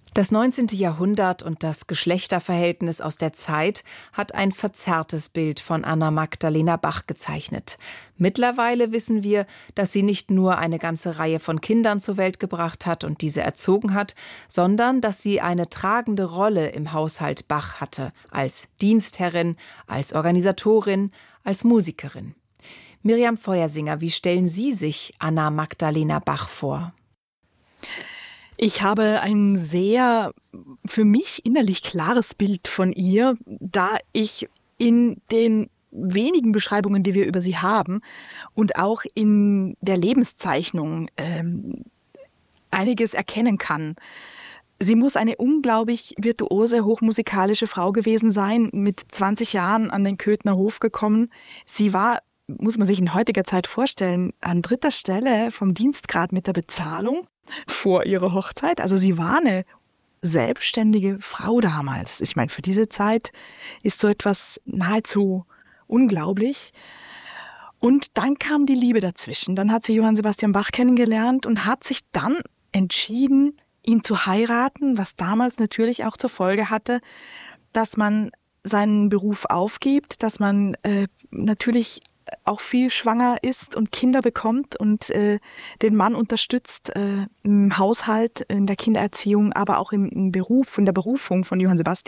Das 19. Jahrhundert und das Geschlechterverhältnis aus der Zeit hat ein verzerrtes Bild von Anna Magdalena Bach gezeichnet. Mittlerweile wissen wir, dass sie nicht nur eine ganze Reihe von Kindern zur Welt gebracht hat und diese erzogen hat, sondern dass sie eine tragende Rolle im Haushalt Bach hatte, als Dienstherrin, als Organisatorin, als Musikerin. Miriam Feuersinger, wie stellen Sie sich Anna Magdalena Bach vor? Ich habe ein sehr für mich innerlich klares Bild von ihr, da ich in den wenigen Beschreibungen, die wir über sie haben und auch in der Lebenszeichnung einiges erkennen kann. Sie muss eine unglaublich virtuose, hochmusikalische Frau gewesen sein, mit 20 Jahren an den Köthner Hof gekommen. Sie war, muss man sich in heutiger Zeit vorstellen, an 3. Stelle vom Dienstgrad mit der Bezahlung vor ihrer Hochzeit. Also sie war eine selbstständige Frau damals. Ich meine, für diese Zeit ist so etwas nahezu unglaublich. Und dann kam die Liebe dazwischen. Dann hat sie Johann Sebastian Bach kennengelernt und hat sich dann entschieden, ihn zu heiraten, was damals natürlich auch zur Folge hatte, dass man seinen Beruf aufgibt, dass man natürlich auch viel schwanger ist und Kinder bekommt und den Mann unterstützt im Haushalt, in der Kindererziehung, aber auch im Beruf, in der Berufung von Johann Sebastian.